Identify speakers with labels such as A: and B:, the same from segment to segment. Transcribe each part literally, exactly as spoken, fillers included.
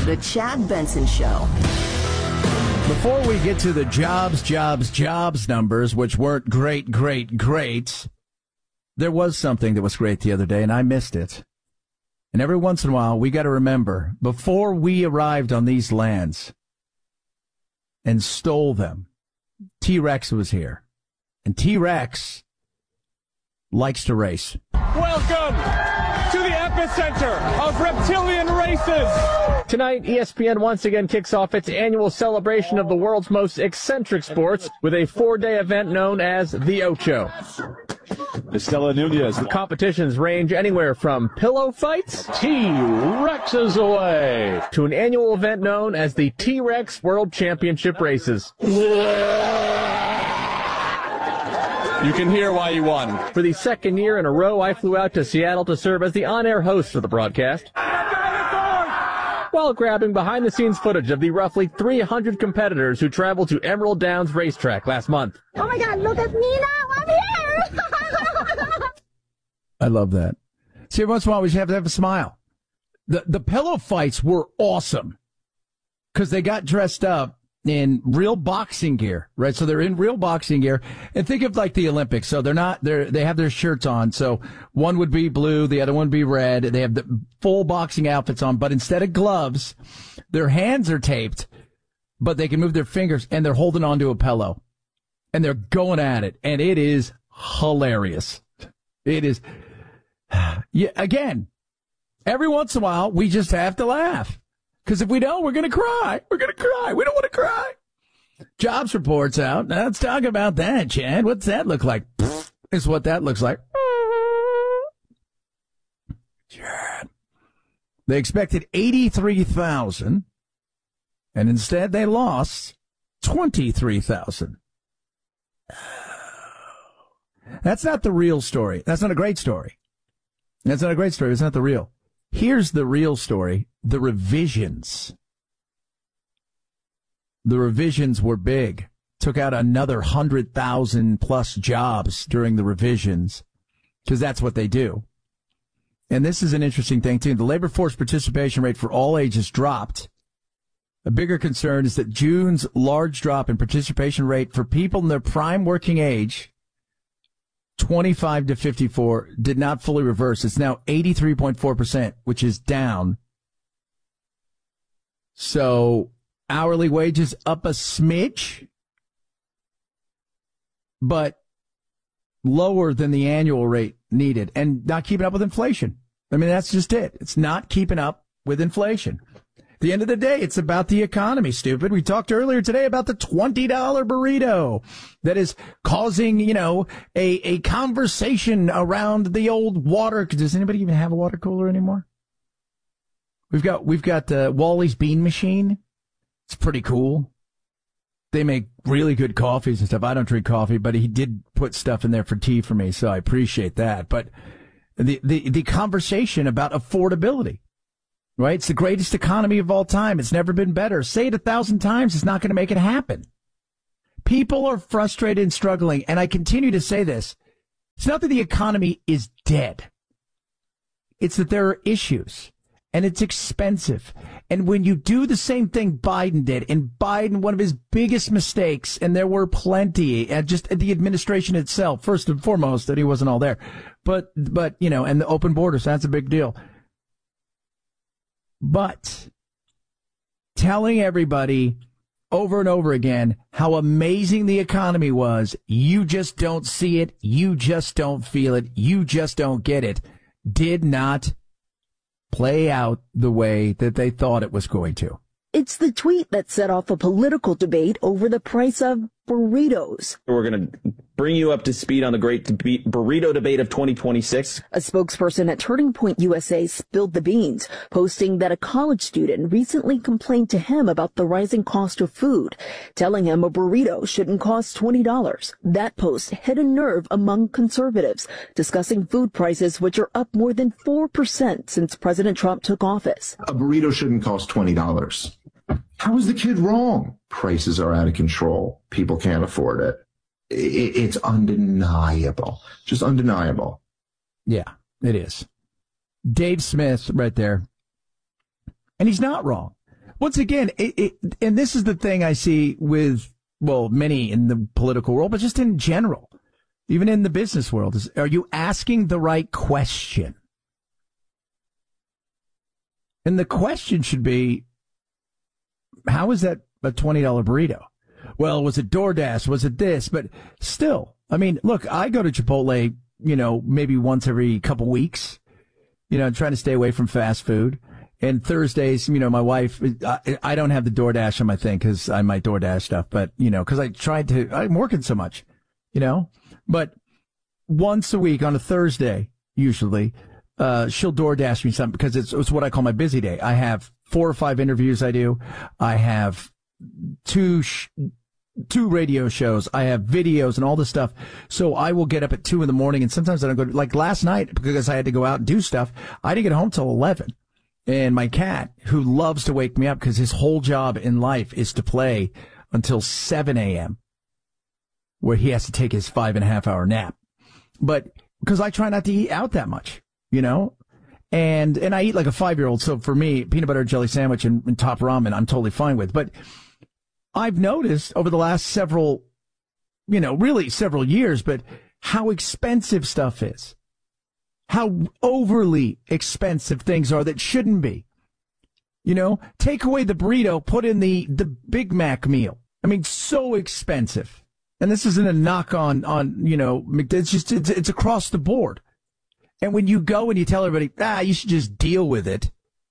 A: The Chad Benson Show.
B: Before we get to the jobs, jobs, jobs numbers, which weren't great, great, great, there was something that was great the other day, and I missed it. And every once in a while, we got to remember, before we arrived on these lands and stole them, T-Rex was here. And T-Rex likes to race.
C: Welcome to the epicenter of reptilian races.
D: Tonight, E S P N once again kicks off its annual celebration of the world's most eccentric sports with a four-day event known as the Ocho.
C: Estela Nunez.
D: The competitions range anywhere from pillow fights,
C: T-Rexes away,
D: to an annual event known as the T-Rex World Championship Races.
C: You can hear why you won.
D: For the second year in a row, I flew out to Seattle to serve as the on-air host for the broadcast, while grabbing behind-the-scenes footage of the roughly three hundred competitors who traveled to Emerald Downs Racetrack last month.
E: Oh my God, look at me now, I'm here!
B: I love that. See, every once in a while, we just have to have a smile. The, the pillow fights were awesome because they got dressed up in real boxing gear, right? So they're in real boxing gear. And think of like the Olympics. So they're not, they're, they have their shirts on. So one would be blue, the other one would be red. They have the full boxing outfits on, but instead of gloves, their hands are taped, but they can move their fingers and they're holding onto a pillow and they're going at it. And it is hilarious. It is, yeah, again, every once in a while, we just have to laugh. Because if we don't, we're going to cry. We're going to cry. We don't want to cry. Jobs reports out. Now, let's talk about that, Chad. What's that look like? Is what that looks like. Chad. They expected eighty-three thousand, and instead they lost twenty-three thousand. That's not the real story. That's not a great story. That's not a great story. It's not the real. Here's the real story. The revisions. The revisions were big. Took out another one hundred thousand plus jobs during the revisions because that's what they do. And this is an interesting thing, too. The labor force participation rate for all ages dropped. A bigger concern is that June's large drop in participation rate for people in their prime working age, twenty-five to fifty-four, did not fully reverse. It's now eighty-three point four percent, which is down. So hourly wages up a smidge, but lower than the annual rate needed and not keeping up with inflation. I mean, that's just it. It's not keeping up with inflation. At the end of the day, it's about the economy, stupid. We talked earlier today about the twenty dollar burrito that is causing, you know, a, a conversation around the old water. Does anybody even have a water cooler anymore? We've got, we've got uh, Wally's Bean Machine. It's pretty cool. They make really good coffees and stuff. I don't drink coffee, but he did put stuff in there for tea for me, so I appreciate that. But the, the, the conversation about affordability. Right? It's the greatest economy of all time. It's never been better. Say it a thousand times. It's not going to make it happen. People are frustrated and struggling. And I continue to say this. It's not that the economy is dead. It's that there are issues and it's expensive. And when you do the same thing Biden did, and Biden, one of his biggest mistakes, and there were plenty, and just the administration itself, first and foremost, that he wasn't all there. But, but, you know, and the open borders, that's a big deal. But telling everybody over and over again how amazing the economy was, you just don't see it, you just don't feel it, you just don't get it, did not play out the way that they thought it was going to.
F: It's the tweet that set off a political debate over the price of burritos.
G: We're going to bring you up to speed on the great deb- burrito debate of twenty twenty-six.
F: A spokesperson at Turning Point U S A spilled the beans, posting that a college student recently complained to him about the rising cost of food, telling him a burrito shouldn't cost twenty dollars. That post hit a nerve among conservatives, discussing food prices which are up more than four percent since President Trump took office.
H: A burrito shouldn't cost twenty dollars. How is the kid wrong? Prices are out of control. People can't afford it. It's undeniable. Just undeniable.
B: Yeah, it is. Dave Smith right there. And he's not wrong. once again, it, it, and this is the thing I see with, well, many in the political world, but just in general, even in the business world, is, are you asking the right question? And the question should be, how is that a twenty dollar burrito? Well, was it DoorDash? Was it this? But still, I mean, look, I go to Chipotle, you know, maybe once every couple weeks, you know, trying to stay away from fast food. And Thursdays, you know, my wife, I, I don't have the DoorDash on my thing because I might DoorDash stuff, but, you know, because I tried to, I'm working so much, you know, but once a week on a Thursday, usually, uh, she'll DoorDash me something because it's, it's what I call my busy day. I have four or five interviews I do. I have two, sh- two radio shows. I have videos and all this stuff. So I will get up at two in the morning, and sometimes I don't go to, like last night, because I had to go out and do stuff. I didn't get home till eleven. And my cat, who loves to wake me up because his whole job in life is to play until seven a.m., where he has to take his five and a half hour nap. But because I try not to eat out that much, you know, and, and I eat like a five year old. So for me, peanut butter and jelly sandwich and, and top ramen, I'm totally fine with. But I've noticed over the last several, you know, really several years, but how expensive stuff is. How overly expensive things are that shouldn't be. You know, take away the burrito, put in the, the Big Mac meal. I mean, so expensive. And this isn't a knock on, on, you know, it's just, it's, it's across the board. And when you go and you tell everybody, ah, you should just deal with it.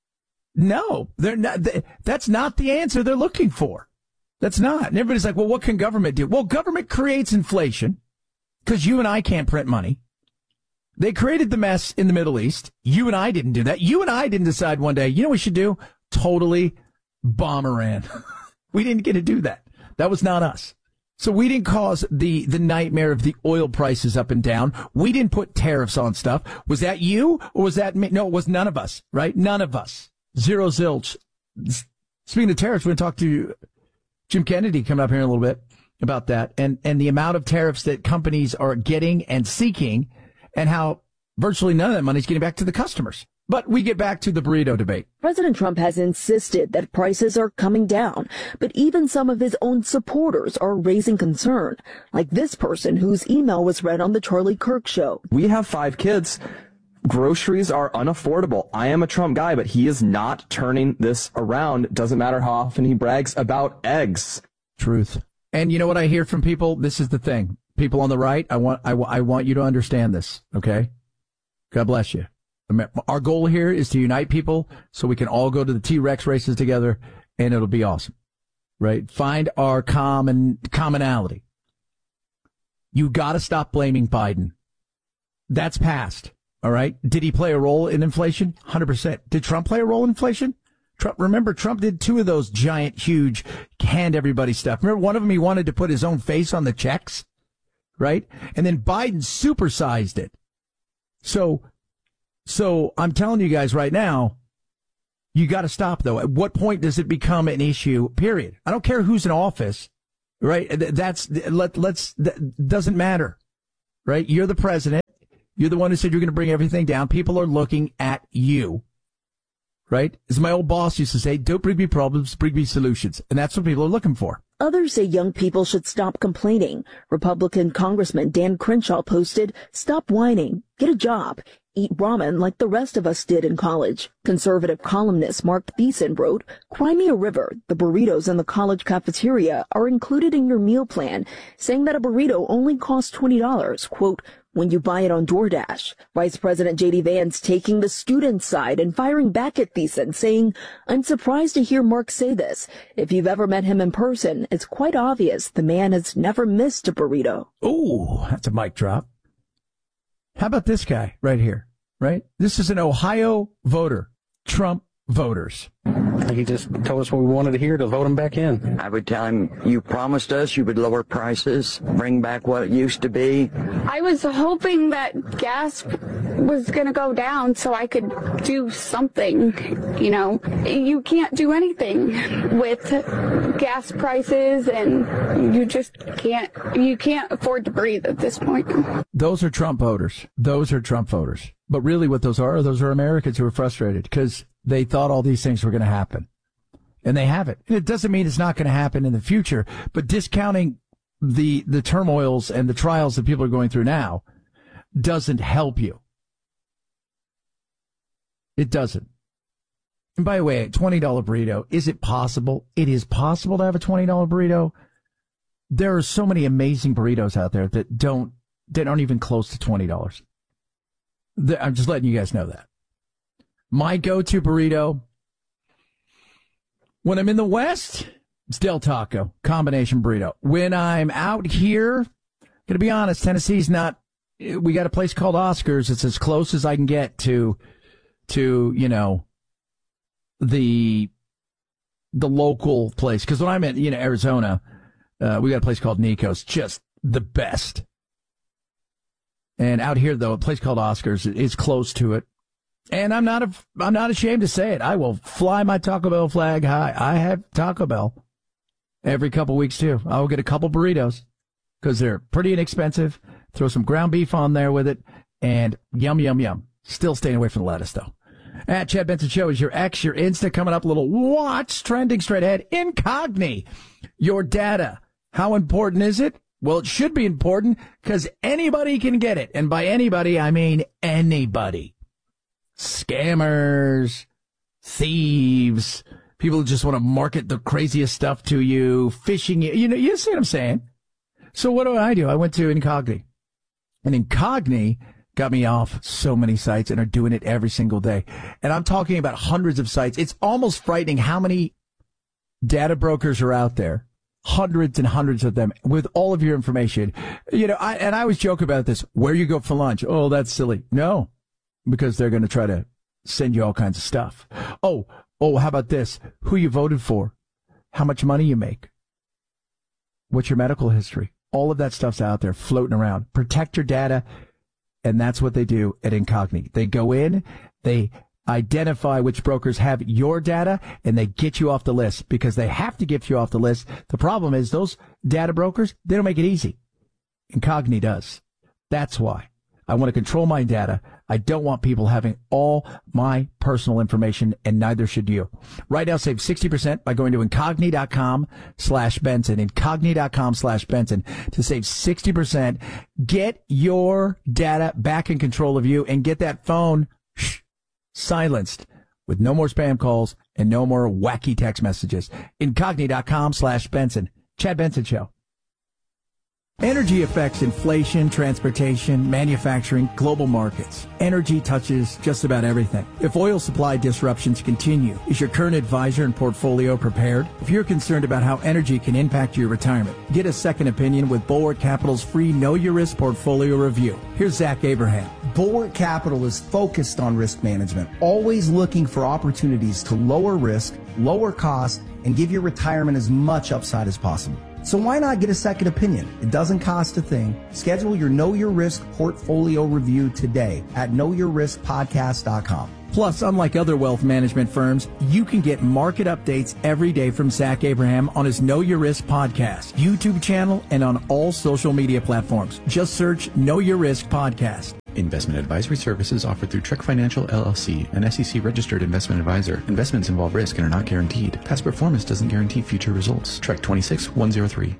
B: No, they're not, they, that's not the answer they're looking for. That's not. And everybody's like, well, what can government do? Well, government creates inflation because you and I can't print money. They created the mess in the Middle East. You and I didn't do that. You and I didn't decide one day, you know what we should do? Totally bomb Iran. We didn't get to do that. That was not us. So we didn't cause the, the nightmare of the oil prices up and down. We didn't put tariffs on stuff. Was that you or was that me? No, it was none of us, right? None of us. Zero zilch. Speaking of tariffs, we're going to talk to Jim Kennedy coming up here in a little bit about that and, and the amount of tariffs that companies are getting and seeking, and how virtually none of that money is getting back to the customers. But we get back to the burrito debate.
F: President Trump has insisted that prices are coming down, but even some of his own supporters are raising concern, like this person whose email was read on the Charlie Kirk show.
I: We have five kids. Groceries are unaffordable. I am a Trump guy, but he is not turning this around. It doesn't matter how often he brags about eggs.
B: Truth. And you know what I hear from people? This is the thing. People on the right, I want, I, I want you to understand this, okay? God bless you. Our goal here is to unite people so we can all go to the T-Rex races together, and it'll be awesome, right? Find our common commonality. You got to stop blaming Biden. That's past, all right? Did he play a role in inflation? one hundred percent. Did Trump play a role in inflation? Trump, remember, Trump did two of those giant, huge, hand everybody stuff. Remember one of them, he wanted to put his own face on the checks? Right? And then Biden supersized it. So, so I'm telling you guys right now, you got to stop though. At what point does it become an issue? Period. I don't care who's in office, right? That's, let, let's, that doesn't matter, right? You're the president. You're the one who said you're going to bring everything down. People are looking at you, right? As my old boss used to say, don't bring me problems, bring me solutions. And that's what people are looking for.
F: Others say young people should stop complaining. Republican Congressman Dan Crenshaw posted, "Stop whining, get a job, eat ramen like the rest of us did in college." Conservative columnist Mark Thiessen wrote, "Cry me a river. The burritos in the college cafeteria are included in your meal plan," saying that a burrito only costs twenty dollars. Quote, when you buy it on DoorDash. Vice President J D Vance taking the student side and firing back at Thiessen, saying, "I'm surprised to hear Mark say this. If you've ever met him in person, it's quite obvious the man has never missed a burrito."
B: Ooh, that's a mic drop. How about this guy right here, right? This is an Ohio voter, Trump voters.
J: He just told us what we wanted to hear to vote him back in.
K: I would tell him, you promised us you would lower prices, bring back what it used to be.
E: I was hoping that gas was going to go down so I could do something, you know. You can't do anything with gas prices, and you just can't, you can't afford to breathe at this point.
B: Those are Trump voters. Those are Trump voters. But really what those are, those are Americans who are frustrated because they thought all these things were going to happen. And they haven't. And it doesn't mean it's not going to happen in the future, but discounting the the turmoils and the trials that people are going through now doesn't help you. It doesn't. And by the way, a twenty dollar burrito, is it possible? It is possible to have a twenty dollar burrito. There are so many amazing burritos out there that don't, that aren't even close to twenty dollars. I'm just letting you guys know that. My go-to burrito, when I'm in the West, it's Del Taco, combination burrito. When I'm out here, gonna be honest, Tennessee's not, we got a place called Oscars. It's as close as I can get to, to, you know, the, the local place. Cause when I'm in, you know, Arizona, uh, we got a place called Nico's, just the best. And out here, though, a place called Oscars is close to it. And I'm not, a, I'm not ashamed to say it. I will fly my Taco Bell flag high. I have Taco Bell every couple weeks, too. I'll get a couple burritos because they're pretty inexpensive. Throw some ground beef on there with it. And yum, yum, yum. Still staying away from the lettuce, though. At Chad Benson Show is your X, your Insta coming up. A little watch trending straight ahead. Incogni. Your data. How important is it? Well, it should be important because anybody can get it. And by anybody, I mean anybody. Scammers, thieves, people who just want to market the craziest stuff to you, phishing you. You know, you see what I'm saying? So what do I do? I went to Incogni. And Incogni got me off so many sites and are doing it every single day. And I'm talking about hundreds of sites. It's almost frightening how many data brokers are out there. Hundreds and hundreds of them with all of your information. You know, I, and I always joke about this. Where you go for lunch? Oh, that's silly. No, because they're going to try to send you all kinds of stuff. Oh, oh, how about this? Who you voted for? How much money you make? What's your medical history? All of that stuff's out there floating around. Protect your data. And that's what they do at Incogni. They go in, they identify which brokers have your data, and they get you off the list because they have to get you off the list. The problem is those data brokers, they don't make it easy. Incogni does. That's why I want to control my data. I don't want people having all my personal information, and neither should you. Right now, save sixty percent by going to Incogni.com slash Benson. Incogni.com slash Benson to save sixty percent. Get your data back in control of you and get that phone shh, silenced with no more spam calls and no more wacky text messages. Incogni.com slash Benson. Chad Benson Show. Energy affects inflation, transportation, manufacturing, global markets. Energy touches just about everything. If oil supply disruptions continue, is your current advisor and portfolio prepared? If you're concerned about how energy can impact your retirement, get a second opinion with Bulwark Capital's free Know Your Risk portfolio review. Here's Zach Abraham.
L: Bulwark Capital is focused on risk management, always looking for opportunities to lower risk, lower cost, and give your retirement as much upside as possible. So why not get a second opinion? It doesn't cost a thing. Schedule your Know Your Risk portfolio review today at know your risk podcast dot com.
B: Plus, unlike other wealth management firms, you can get market updates every day from Zach Abraham on his Know Your Risk podcast, YouTube channel, and on all social media platforms. Just search Know Your Risk Podcast.
M: Investment advisory services offered through Trek Financial, L L C, an S E C-registered investment advisor. Investments involve risk and are not guaranteed. Past performance doesn't guarantee future results. Trek twenty-six one oh three.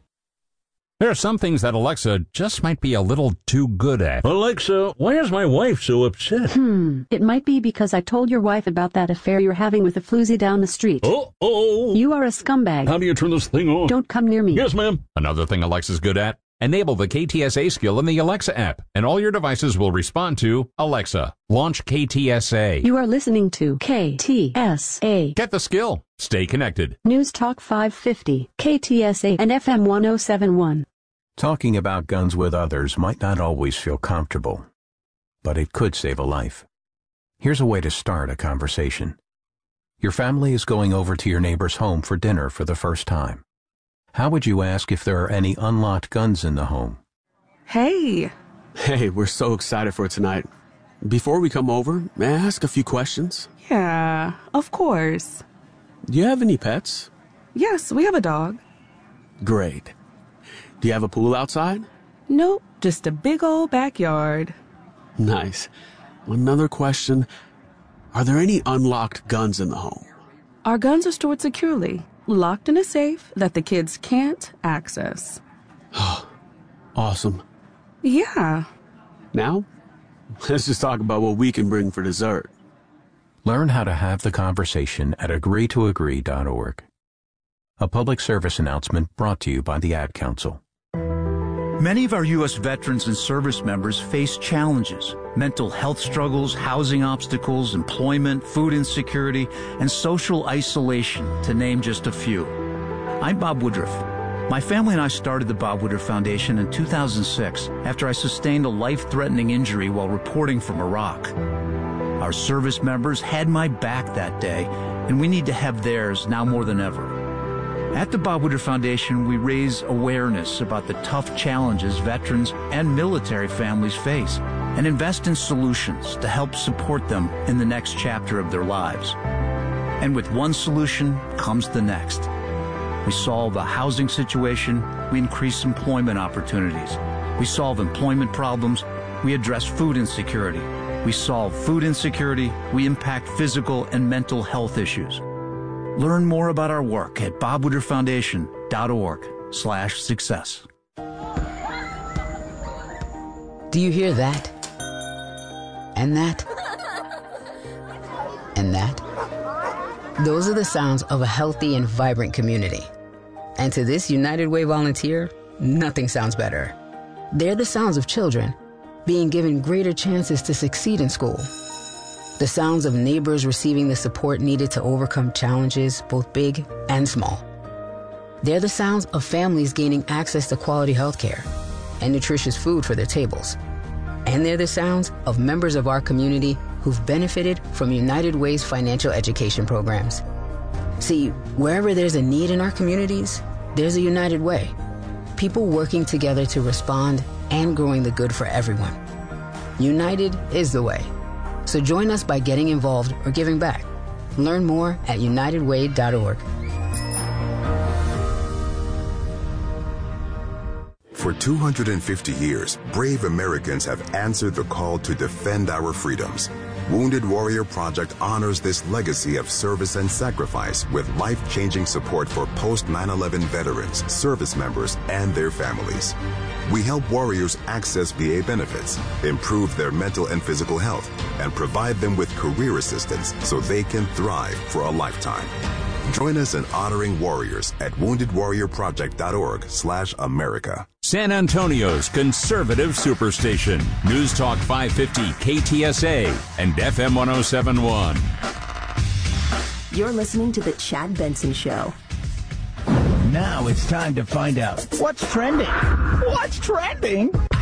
N: There are some things that Alexa just might be a little too good at.
O: Alexa, why is my wife so upset?
P: Hmm, it might be because I told your wife about that affair you're having with the floozy down the street.
O: Uh-oh.
P: You are a scumbag.
O: How do you turn this thing on?
P: Don't come near me.
O: Yes, ma'am.
N: Another thing Alexa's good at? Enable the K T S A skill in the Alexa app, and all your devices will respond to Alexa. Launch K T S A.
P: You are listening to K T S A.
N: Get the skill. Stay connected.
P: News Talk five fifty, K T S A, and F M one oh seven point one.
Q: Talking about guns with others might not always feel comfortable, but it could save a life. Here's a way to start a conversation. Your family is going over to your neighbor's home for dinner for the first time. How would you ask if there are any unlocked guns in the home?
R: Hey. Hey, we're so excited for tonight. Before we come over, may I ask a few questions?
S: Yeah, of course.
R: Do you have any pets?
S: Yes, we have a dog.
R: Great. Do you have a pool outside?
S: Nope, just a big old backyard.
R: Nice. Another question. Are there any unlocked guns in the home?
S: Our guns are stored securely, locked in a safe that the kids can't access.
R: Awesome.
S: Yeah.
R: Now, let's just talk about what we can bring for dessert.
Q: Learn how to have the conversation at agree to agree dot org. A public service announcement brought to you by the Ad Council.
T: Many of our U S veterans and service members face challenges: mental health struggles, housing obstacles, employment, food insecurity, and social isolation, to name just a few. I'm Bob Woodruff. My family and I started the Bob Woodruff Foundation in two thousand six after I sustained a life-threatening injury while reporting from Iraq. Our service members had my back that day, and we need to have theirs now more than ever. At the Bob Woodruff Foundation, we raise awareness about the tough challenges veterans and military families face and invest in solutions to help support them in the next chapter of their lives. And with one solution comes the next. We solve a housing situation, we increase employment opportunities. We solve employment problems, we address food insecurity. We solve food insecurity, we impact physical and mental health issues. Learn more about our work at bob woodruff foundation dot org slash success.
U: Do you hear that? And that? And that? Those are the sounds of a healthy and vibrant community. And to this United Way volunteer, nothing sounds better. They're the sounds of children being given greater chances to succeed in school. The sounds of neighbors receiving the support needed to overcome challenges, both big and small. They're the sounds of families gaining access to quality health care and nutritious food for their tables. And they're the sounds of members of our community who've benefited from United Way's financial education programs. See, wherever there's a need in our communities, there's a United Way. People working together to respond and growing the good for everyone. United is the way. So join us by getting involved or giving back. Learn more at united way dot org.
V: For two hundred fifty years, brave Americans have answered the call to defend our freedoms. Wounded Warrior Project honors this legacy of service and sacrifice with life-changing support for post nine eleven veterans, service members, and their families. We help warriors access V A benefits, improve their mental and physical health, and provide them with career assistance so they can thrive for a lifetime. Join us in honoring warriors at wounded warrior project dot org slash America.
N: San Antonio's conservative superstation. News Talk five fifty K T S A and F M one oh seven point one.
A: You're listening to The Chad Benson Show.
B: Now it's time to find out what's trending. What's trending?